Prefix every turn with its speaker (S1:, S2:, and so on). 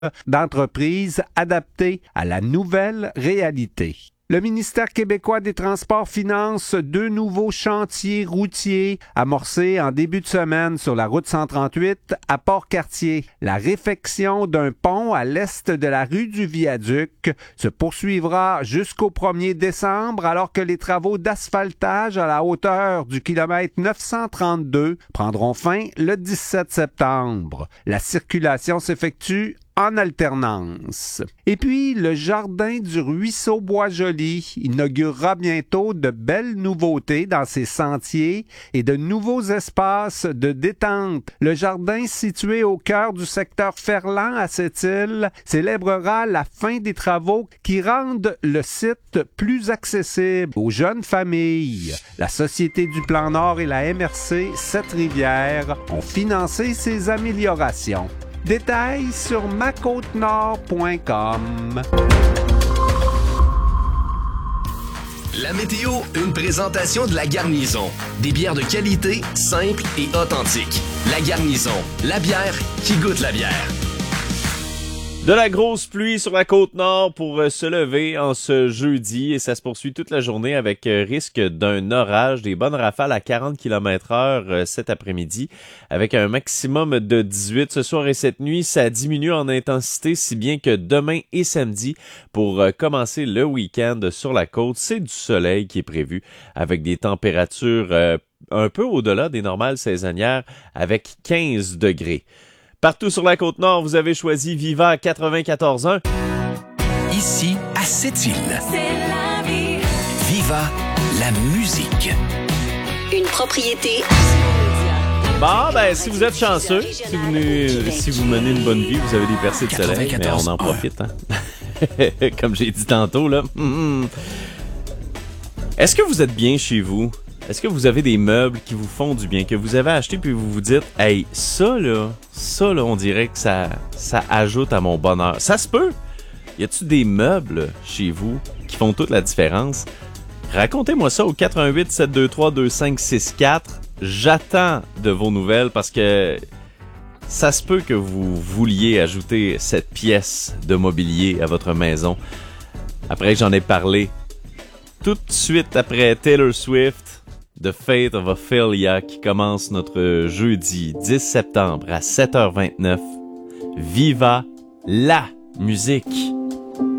S1: d'entreprises adaptées à la nouvelle réalité. Le ministère québécois des Transports finance 2 nouveaux chantiers routiers amorcés en début de semaine sur la route 138 à Port-Cartier. La réfection d'un pont à l'est de la rue du Viaduc se poursuivra jusqu'au 1er décembre alors que les travaux d'asphaltage à la hauteur du kilomètre 932 prendront fin le 17 septembre. La circulation s'effectue en alternance. Et puis, le jardin du ruisseau Bois-Joli inaugurera bientôt de belles nouveautés dans ses sentiers et de nouveaux espaces de détente. Le jardin situé au cœur du secteur Ferland à Sept-Îles célébrera la fin des travaux qui rendent le site plus accessible aux jeunes familles. La Société du Plan Nord et la MRC Sept-Rivières ont financé ces améliorations. Détails sur macôtenord.com.
S2: La météo, une présentation de La Garnison. Des bières de qualité, simples et authentiques. La Garnison, la bière qui goûte la bière.
S3: De la grosse pluie sur la Côte-Nord pour se lever en ce jeudi et ça se poursuit toute la journée avec risque d'un orage, des bonnes rafales à 40 km/h cet après-midi avec un maximum de 18 ce soir et cette nuit. Ça diminue en intensité si bien que demain et samedi pour commencer le week-end sur la côte, c'est du soleil qui est prévu avec des températures un peu au-delà des normales saisonnières avec 15 degrés. Partout sur la Côte-Nord, vous avez choisi Viva 94.1.
S2: Ici, à Sept-Îles.
S4: C'est la vie.
S2: Viva la musique.
S4: Une propriété.
S3: Bon, ben, si vous êtes chanceux, si vous menez une bonne vie, vous avez des percées de soleil, mais on en profite, hein. Comme j'ai dit tantôt, là. Est-ce que vous êtes bien chez vous? Est-ce que vous avez des meubles qui vous font du bien, que vous avez acheté puis vous vous dites, hey, ça là, on dirait que ça ajoute à mon bonheur. Ça se peut. Y a-tu des meubles chez vous qui font toute la différence? Racontez-moi ça au 418-723-2564. J'attends de vos nouvelles parce que ça se peut que vous vouliez ajouter cette pièce de mobilier à votre maison. Après que j'en ai parlé, tout de suite après Taylor Swift, The Fate of Ophelia qui commence notre jeudi 10 septembre à 7h29. Viva la musique!